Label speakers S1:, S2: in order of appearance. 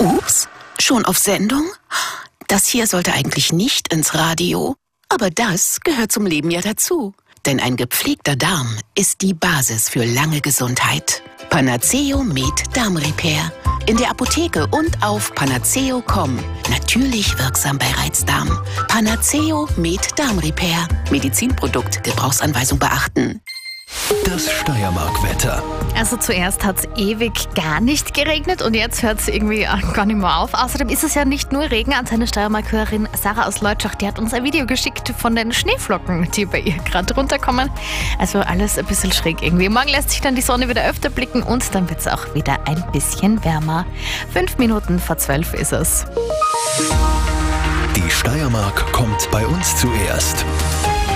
S1: Ups, schon auf Sendung? Das hier sollte eigentlich nicht ins Radio, aber das gehört zum Leben ja dazu. Denn ein gepflegter Darm ist die Basis für lange Gesundheit. Panaceo Med Darm Repair. In der Apotheke und auf panaceo.com. Natürlich wirksam bei Reizdarm. Panaceo Med Darm Repair. Medizinprodukt, Gebrauchsanweisung beachten.
S2: Das Steiermark-Wetter.
S3: Also zuerst hat es ewig gar nicht geregnet und jetzt hört es irgendwie gar nicht mehr auf. Außerdem ist es ja nicht nur Regen. An seine Steiermark-Hörerin Sarah aus Leutschach, die hat uns ein Video geschickt von den Schneeflocken, die bei ihr gerade runterkommen. Also alles ein bisschen schräg irgendwie. Morgen lässt sich dann die Sonne wieder öfter blicken und dann wird es auch wieder ein bisschen wärmer. 5 Minuten vor 12 ist es.
S2: Die Steiermark kommt bei uns zuerst.